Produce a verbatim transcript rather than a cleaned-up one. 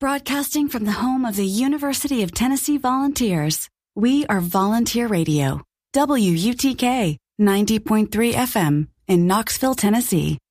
Broadcasting from the home of the University of Tennessee Volunteers, we are Volunteer Radio, W U T K, ninety point three F M in Knoxville, Tennessee.